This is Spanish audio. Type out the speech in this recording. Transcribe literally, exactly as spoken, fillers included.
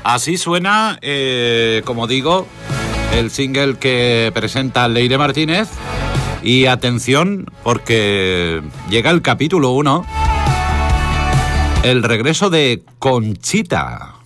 Así suena, eh, como digo, el single que presenta Leire Martínez. Y atención, porque llega el capítulo uno, el regreso de Conchita.